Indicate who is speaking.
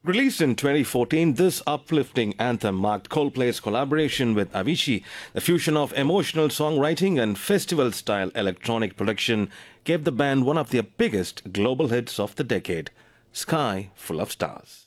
Speaker 1: Released in 2014, this uplifting anthem marked Coldplay's collaboration with Avicii. The fusion of emotional songwriting and festival-style electronic production gave the band one of their biggest global hits of the decade, Sky Full of Stars.